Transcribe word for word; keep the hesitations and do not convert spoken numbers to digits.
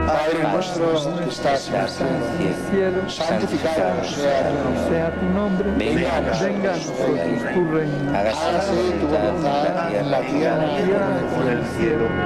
Padre nuestro que estás en el cielo, santificado sea tu nombre. sea tu nombre, Venga a nosotros venga a nosotros tu reino, Hágase tu voluntad en la tierra como en el cielo.